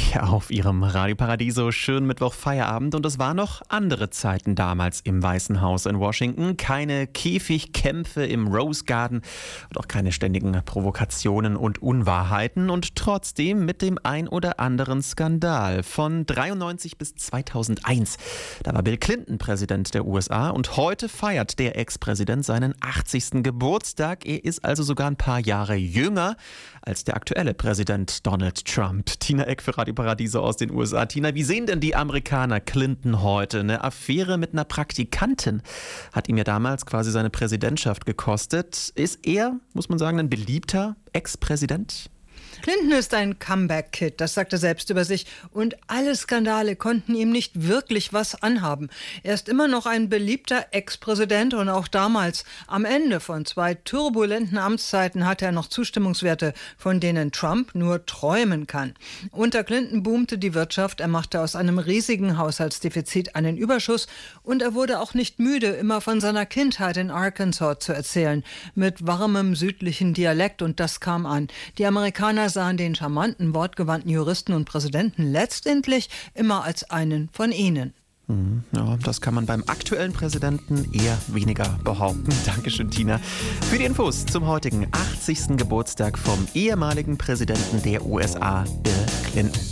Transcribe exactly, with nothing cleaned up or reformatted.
hier auf Ihrem Radio Paradiso. Schönen Mittwoch Feierabend. Und es waren noch andere Zeiten damals im Weißen Haus in Washington. Keine Käfigkämpfe im Rose Garden und auch keine ständigen Provokationen und Unwahrheiten. Und trotzdem mit dem ein oder anderen Skandal. Von dreiundneunzig bis zweitausendeins. Da war Bill Clinton Präsident der U S A. Und heute feiert der Ex-Präsident seinen achtzigsten Geburtstag. Er ist also sogar ein paar Jahre jünger als der aktuelle Präsident Donald Trump. Tina Eck für Radio Paradiso aus den U S A. Tina, wie sehen denn die Amerikaner Clinton heute? Eine Affäre mit einer Praktikantin hat ihm ja damals quasi seine Präsidentschaft gekostet. Ist er, muss man sagen, ein beliebter Ex-Präsident? Clinton ist ein Comeback-Kid, das sagt er selbst über sich. Und alle Skandale konnten ihm nicht wirklich was anhaben. Er ist immer noch ein beliebter Ex-Präsident und auch damals, am Ende von zwei turbulenten Amtszeiten, hatte er noch Zustimmungswerte, von denen Trump nur träumen kann. Unter Clinton boomte die Wirtschaft, er machte aus einem riesigen Haushaltsdefizit einen Überschuss und er wurde auch nicht müde, immer von seiner Kindheit in Arkansas zu erzählen, mit warmem südlichen Dialekt, und das kam an. Die Amerikaner sahen den charmanten, wortgewandten Juristen und Präsidenten letztendlich immer als einen von ihnen. Ja, das kann man beim aktuellen Präsidenten eher weniger behaupten. Dankeschön, Tina. Für die Infos zum heutigen achtzigsten Geburtstag vom ehemaligen Präsidenten der U S A, Bill Clinton.